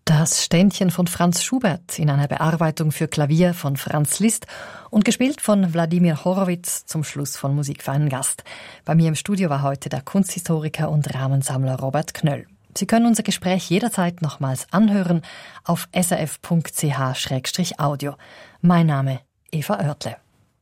Das Ständchen von Franz Schubert in einer Bearbeitung für Klavier von Franz Liszt und gespielt von Wladimir Horowitz zum Schluss von Musik für einen Gast. Bei mir im Studio war heute der Kunsthistoriker und Rahmensammler Robert Knöll. Sie können unser Gespräch jederzeit nochmals anhören auf srf.ch/audio. Mein Name Eva Oertle.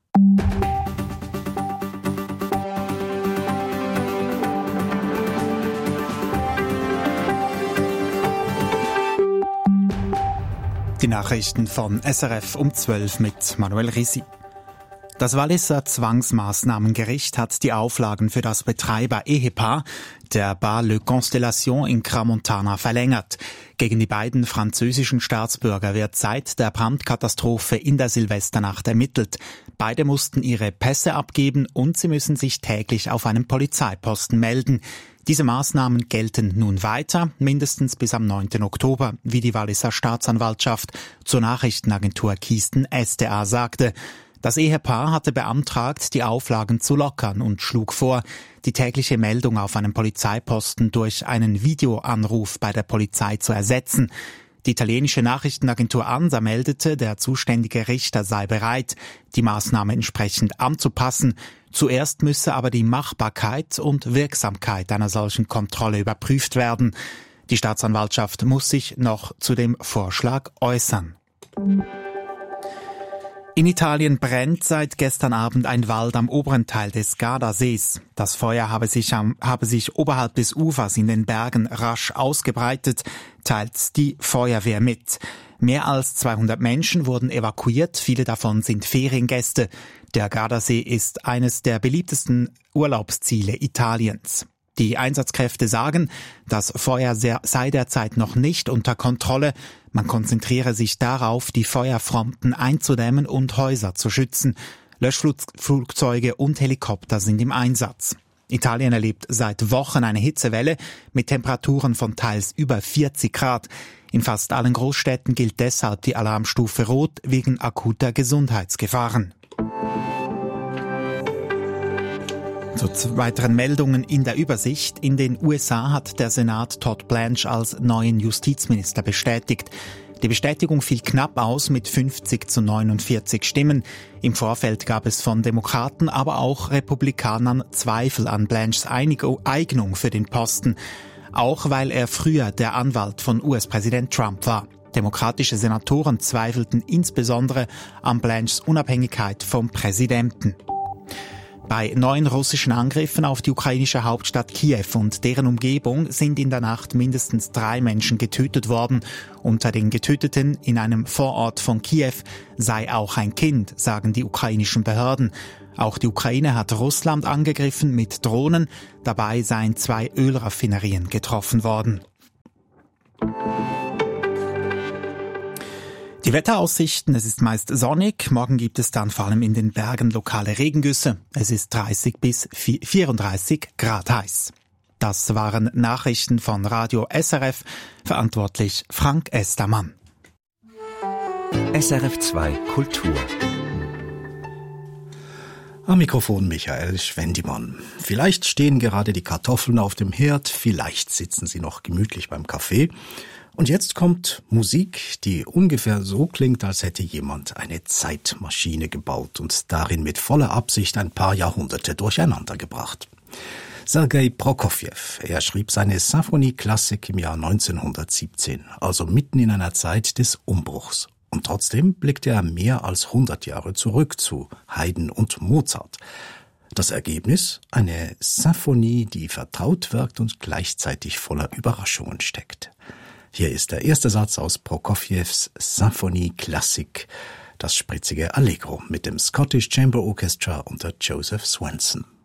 Die Nachrichten von SRF um 12 mit Manuel Risi. Das Walliser Zwangsmaßnahmengericht hat die Auflagen für das Betreiber-Ehepaar der Bar Le Constellation in Crans-Montana verlängert. Gegen die beiden französischen Staatsbürger wird seit der Brandkatastrophe in der Silvesternacht ermittelt. Beide mussten ihre Pässe abgeben und sie müssen sich täglich auf einem Polizeiposten melden. Diese Maßnahmen gelten nun weiter, mindestens bis am 9. Oktober, wie die Walliser Staatsanwaltschaft zur Nachrichtenagentur Kisten SDA sagte. Das Ehepaar hatte beantragt, die Auflagen zu lockern und schlug vor, die tägliche Meldung auf einem Polizeiposten durch einen Videoanruf bei der Polizei zu ersetzen. Die italienische Nachrichtenagentur ANSA meldete, der zuständige Richter sei bereit, die Maßnahme entsprechend anzupassen. Zuerst müsse aber die Machbarkeit und Wirksamkeit einer solchen Kontrolle überprüft werden. Die Staatsanwaltschaft muss sich noch zu dem Vorschlag äußern. In Italien brennt seit gestern Abend ein Wald am oberen Teil des Gardasees. Das Feuer habe sich oberhalb des Ufers in den Bergen rasch ausgebreitet, teilt die Feuerwehr mit. Mehr als 200 Menschen wurden evakuiert, viele davon sind Feriengäste. Der Gardasee ist eines der beliebtesten Urlaubsziele Italiens. Die Einsatzkräfte sagen, das Feuer sei derzeit noch nicht unter Kontrolle. Man konzentriere sich darauf, die Feuerfronten einzudämmen und Häuser zu schützen. Löschflugzeuge und Helikopter sind im Einsatz. Italien erlebt seit Wochen eine Hitzewelle mit Temperaturen von teils über 40 Grad. In fast allen Großstädten gilt deshalb die Alarmstufe Rot wegen akuter Gesundheitsgefahren. Zu weiteren Meldungen in der Übersicht. In den USA hat der Senat Todd Blanche als neuen Justizminister bestätigt. Die Bestätigung fiel knapp aus mit 50-49 Stimmen. Im Vorfeld gab es von Demokraten, aber auch Republikanern Zweifel an Blanches Eignung für den Posten. Auch weil er früher der Anwalt von US-Präsident Trump war. Demokratische Senatoren zweifelten insbesondere an Blanches Unabhängigkeit vom Präsidenten. Bei neuen russischen Angriffen auf die ukrainische Hauptstadt Kiew und deren Umgebung sind in der Nacht mindestens 3 Menschen getötet worden. Unter den Getöteten in einem Vorort von Kiew sei auch ein Kind, sagen die ukrainischen Behörden. Auch die Ukraine hat Russland angegriffen mit Drohnen. Dabei seien 2 Ölraffinerien getroffen worden. Die Wetteraussichten, es ist meist sonnig, morgen gibt es dann vor allem in den Bergen lokale Regengüsse. Es ist 30 bis 34 Grad heiß. Das waren Nachrichten von Radio SRF, verantwortlich Frank Estermann. SRF 2 Kultur. Am Mikrofon Michael Schwendimann. Vielleicht stehen gerade die Kartoffeln auf dem Herd, vielleicht sitzen sie noch gemütlich beim Kaffee. Und jetzt kommt Musik, die ungefähr so klingt, als hätte jemand eine Zeitmaschine gebaut und darin mit voller Absicht ein paar Jahrhunderte durcheinandergebracht. Sergei Prokofjew, er schrieb seine Sinfonie-Klassik im Jahr 1917, also mitten in einer Zeit des Umbruchs. Und trotzdem blickte er mehr als 100 Jahre zurück zu Haydn und Mozart. Das Ergebnis? Eine Sinfonie, die vertraut wirkt und gleichzeitig voller Überraschungen steckt. Hier ist der erste Satz aus Prokofjews Sinfonie Klassik, das spritzige Allegro mit dem Scottish Chamber Orchestra unter Joseph Swenson.